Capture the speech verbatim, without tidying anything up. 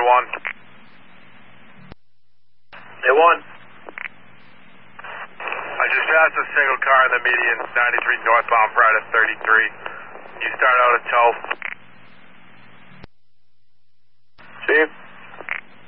one. They won. I just passed a single car in the median, ninety-three northbound, Friday thirty-three. You start out at twelve.